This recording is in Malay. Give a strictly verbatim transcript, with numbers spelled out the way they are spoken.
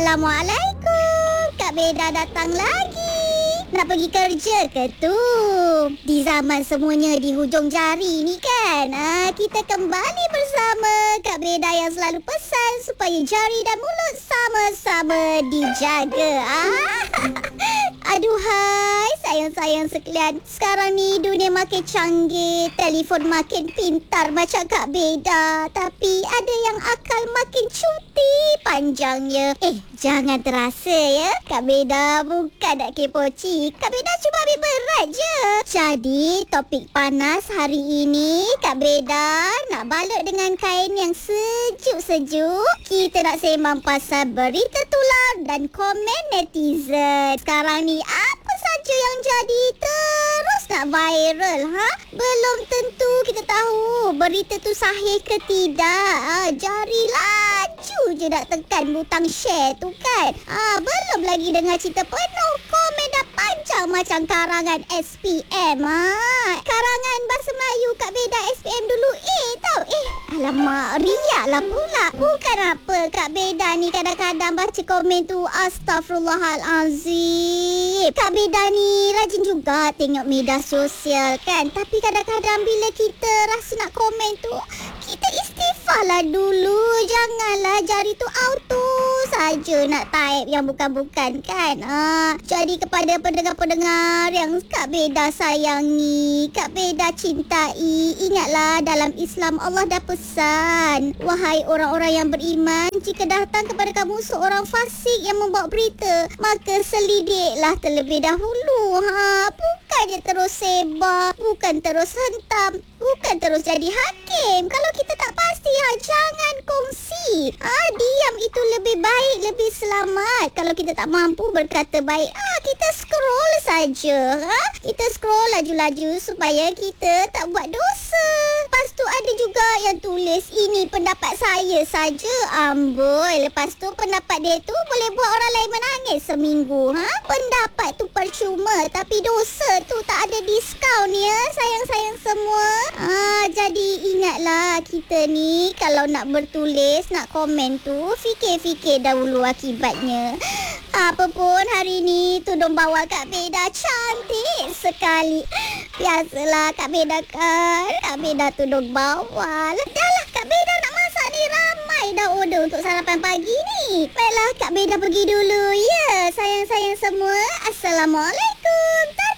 Assalamualaikum. Kak Beda datang lagi. Nak pergi kerja ke tu? Di zaman semuanya di hujung jari ni kan, ah, kita kembali bersama Kak Beda yang selalu pesan supaya jari dan mulut sama-sama dijaga. Ah. Aduhai, sayang-sayang sekalian. Sekarang ni dunia makin canggih, telefon makin pintar macam Kak Beda. Tapi ada yang akal makin cuti panjangnya. Eh, jangan terasa ya. Kak Beda bukan nak kepoci. Kak Beda cuma ambil berat je. Jadi, topik panas hari ini, Kak Beda nak balut dengan kain yang sejuk-sejuk. Kita nak sembang pasal berita tular dan komen netizen. Sekarang ni, apa saja yang jadi terus nak viral, ha? Belum tentu kita tahu berita tu sahih ke tidak. Ha, jari laju je nak tekan butang share tu kan. Ha, belum lagi dengar cerita penuh, komen dah panjang macam karangan S P M. Ha, karangan bahasa Melayu Kak Beda S P M dulu eh tau. Eh, alamak, riak lah pula. Bukan apa Kak Beda ni kadang-kadang baca komen tu Astaghfirullahalazim. Kak Beda ni rajin juga tengok media sosial kan. Tapi kadang-kadang bila kita rasa nak komen tu, kita istighfar lah dulu. Janganlah jari tu auto saja nak type yang bukan-bukan kan. Ha, jadi kepada pendengar-pendengar yang Kak Beda sayangi, Kak Beda cintai, ingatlah dalam Islam Allah dah pesan, wahai orang-orang yang beriman, jika datang kepada kamu seorang fasik yang membawa berita, maka selidiklah terlebih dahulu. Ha, bukannya terus sebar, bukan terus hentam, bukan terus jadi hakim. Kalau kita tak pasti, ha, jangan kongsi. Ha, diam itu lebih baik, lebih selamat. Kalau kita tak mampu berkata baik, ha, kita scroll saja. Ha, kita scroll laju-laju supaya kita tak buat dosa. Lepas tu ada juga yang tulis, ini pendapat saya saja. Amboi, lepas tu pendapat dia tu boleh buat orang lain menangis seminggu. Ha, pendapat tu percuma, tapi dosa tu tak ada diskaun ya, sayang-sayang semua. Ah, jadi ingatlah kita ni kalau nak bertulis, nak komen tu, fikir-fikir dahulu akibatnya. Apapun hari ni tudung bawah Kak Beda cantik sekali. Biasalah Kak Beda kan, Kak Beda tudung bawah. Dah lah Kak Beda nak masak ni, ramai dah order untuk sarapan pagi ni. Baiklah Kak Beda pergi dulu ya, sayang-sayang semua. Assalamualaikum.